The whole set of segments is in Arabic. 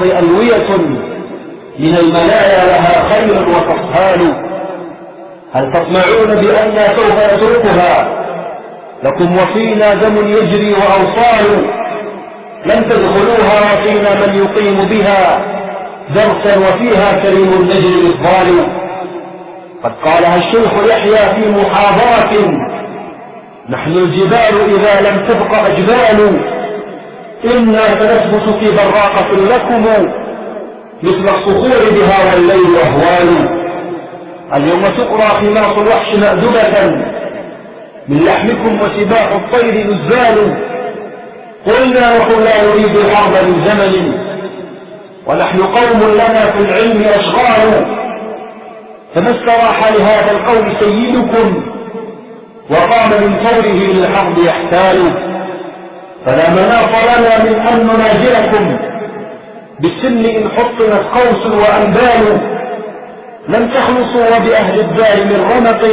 الأرض ألوية من المنايا لها خير وتصهال. هل تطمعون بأننا سوف نتركها؟ لكم وفينا دم يجري وأوصال، لن تدخلوها وفينا من يقيم بها درسا وفيها كريم النجر الإفضال. قد قالها الشيخ يحيى في محاضرة: نحن الجبال إذا لم تبق أجبال، إنا سنثبت في براقة لكم مثل الصخور بها والليل أهوال. اليوم تقرى خماص الوحش مأدبة من لحمكم وسباح الطير نزال. قلنا نحن لا نريد الحرب من زمن، ونحن قوم لنا في العلم أشغال. فما استراح لهذا القول سيدكم وقام من ثوره للحرب يحتال. فلا مناص لنا من أن نناجركم بالسن إن حطنت قوس وأنبال. لم تخلصوا وبأهل الدار من رمق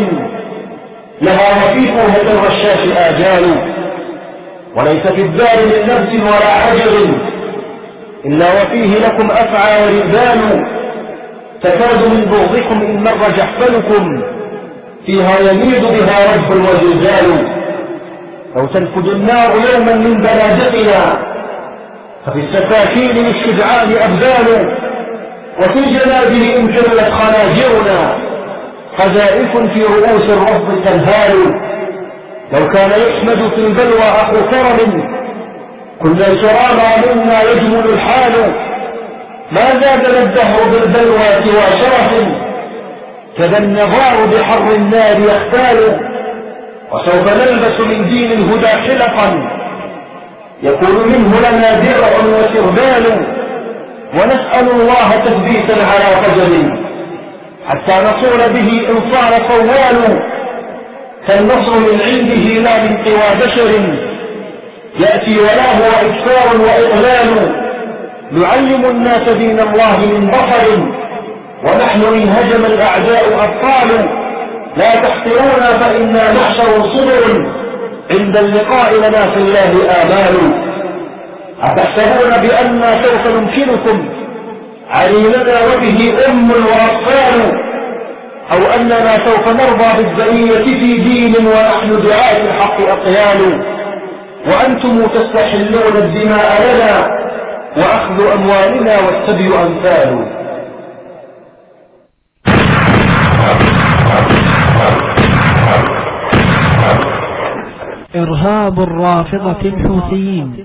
لها وفيكها الرشاش آجال. وليس في الدار من نفس ولا حجر إلا وفيه لكم أفعى ورذال. تكاد من بغضكم إن مر جحفلكم فيها يميد بها رجف وزلزال. لو تنفد النار يوما من بنادقنا ففي السكاكين للشجعان أبدال. وفي الجنابل إن جلت خناجرنا قذائف في رؤوس الرفض تنهال. لو كان يحمد في البلوى أخو كرم كنا الكرامى منا يجمل الحال. ما زادنا الدهر بالبلوى سوى شرف كذا النظار بحر النار يختال. وسوف نلبس من دين الهدى حلقا يكون منه لنا درع وسربال. ونسأل الله تثبيتا على قدم حتى نصول به إن صار طوال. فالنصر من عنده لا من قوى بشر يأتي ولا هو إكثار وإضلال. نعلم الناس دين الله من بصر ونحن إن هجم الأعداء أبطال. لا تحقرونا فإنا نحشر صدر عند اللقاء لنا في الله آمال. أتحسبون بأننا سوف نمكنكم عليلنا وبه وأطفال، أو أننا سوف نرضى بالبرية في دين ونحن دعاة الحق أقيال. وأنتم تستحلون الدماء لنا وأخذ أموالنا والسبي أمثال. إرهاب الرافضة الحوثيين.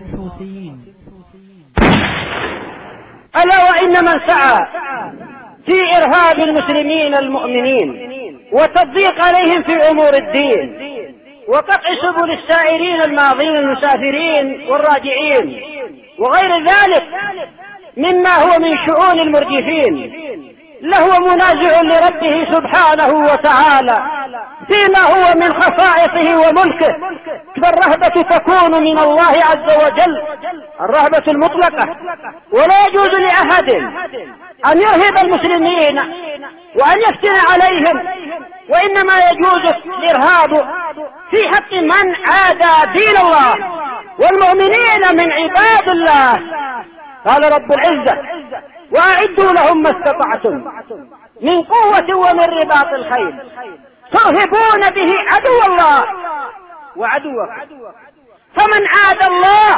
ألا وإن من سعى في إرهاب المسلمين المؤمنين وتضييق عليهم في أمور الدين وقطع سبل السائرين الماضين المسافرين والراجعين وغير ذلك مما هو من شؤون المرجفين لهو منازع لربه سبحانه وتعالى فيما هو من خصائصه وملكه. فالرهبة تكون من الله عز وجل الرهبة المطلقة، ولا يجوز لأحد أن يرهب المسلمين وأن يفتن عليهم، وإنما يجوز الإرهاب في حق من عادى دين الله والمؤمنين من عباد الله. قال رب العزة: وأعدوا لهم ما استطعتم من قوة ومن رباط الخيل ترهبون به عدو الله وعدوكم. فمن عاد الله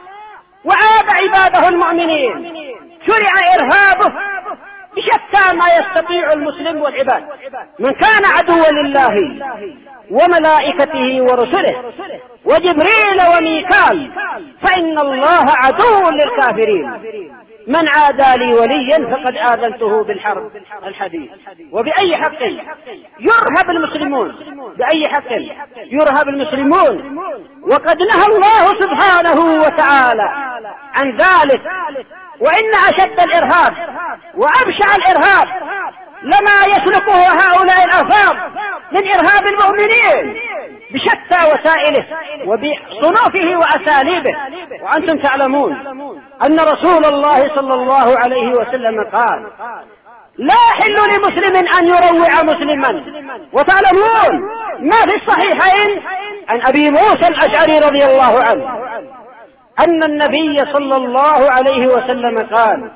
وعاد عباده المؤمنين شرع إرهابه بشتى ما يستطيع المسلم والعباد. من كان عدوا لله وملائكته ورسله وجبريل وميكال فإن الله عدو للكافرين. من عادى لي وليا فقد آذنته بالحرب الحديث. وبأي حق يرهب المسلمون؟ بأي حق يرهب المسلمون؟ وقد نهى الله سبحانه وتعالى عن ذلك. وإن أشد الإرهاب وأبشع الإرهاب لما يسلكه هؤلاء الألفاظ من إرهاب المؤمنين بشتى وسائله وبصنوفه وأساليبه. وأنتم تعلمون أن رسول الله صلى الله عليه وسلم قال: لا يحل لمسلم أن يروع مسلما. وتعلمون ما في الصحيحين عن أبي موسى الأشعري رضي الله عنه أن النبي صلى الله عليه وسلم قال: